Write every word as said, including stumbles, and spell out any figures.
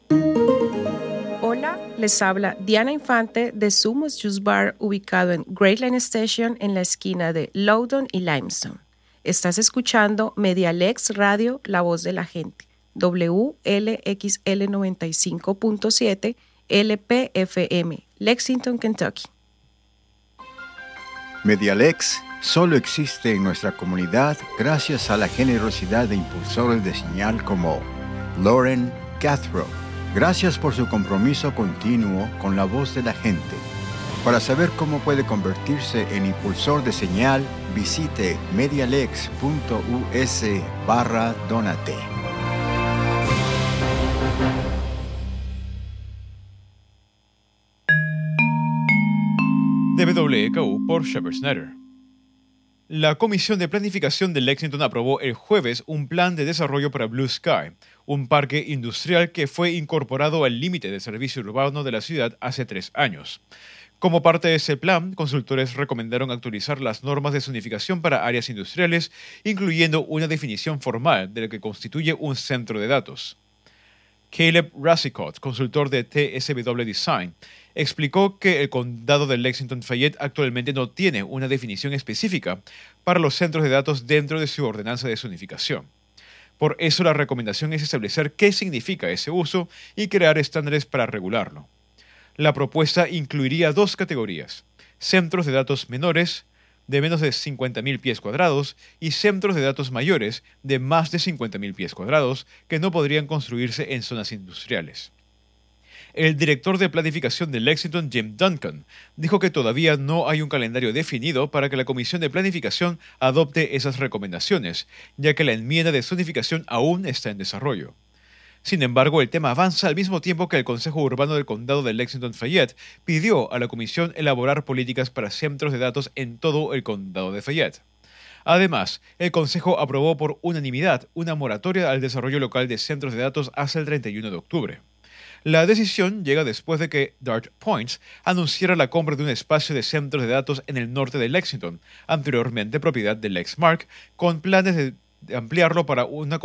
Hola, les habla Diana Infante de Sumos Juice Bar, ubicado en Great Line Station en la esquina de Loudoun y Limestone. Estás escuchando Medialex Radio, La Voz de la Gente, W L X L noventa y cinco punto siete L P F M, Lexington, Kentucky. Medialex solo existe en nuestra comunidad gracias a la generosidad de impulsores de señal como Lauren Cathro. Gracias por su compromiso continuo con la voz de la gente. Para saber cómo puede convertirse en impulsor de señal, visite medialex.us barra donate. De W K U por Shepard Snyder. La Comisión de Planificación de Lexington aprobó el jueves un plan de desarrollo para Blue Sky, un parque industrial que fue incorporado al límite de servicio urbano de la ciudad hace tres años. Como parte de ese plan, consultores recomendaron actualizar las normas de zonificación para áreas industriales, incluyendo una definición formal de lo que constituye un centro de datos. Caleb Rassicot, consultor de T S W Design, explicó que el condado de Lexington-Fayette actualmente no tiene una definición específica para los centros de datos dentro de su ordenanza de zonificación. Por eso la recomendación es establecer qué significa ese uso y crear estándares para regularlo. La propuesta incluiría dos categorías: centros de datos menores, de menos de cincuenta mil pies cuadrados, y centros de datos mayores, de más de cincuenta mil pies cuadrados, que no podrían construirse en zonas industriales. El director de planificación de Lexington, Jim Duncan, dijo que todavía no hay un calendario definido para que la Comisión de Planificación adopte esas recomendaciones, ya que la enmienda de zonificación aún está en desarrollo. Sin embargo, el tema avanza al mismo tiempo que el Consejo Urbano del Condado de Lexington-Fayette pidió a la Comisión elaborar políticas para centros de datos en todo el Condado de Fayette. Además, el Consejo aprobó por unanimidad una moratoria al desarrollo local de centros de datos hasta el treinta y uno de octubre. La decisión llega después de que Dart Points anunciara la compra de un espacio de centros de datos en el norte de Lexington, anteriormente propiedad de Lexmark, con planes de ampliarlo para una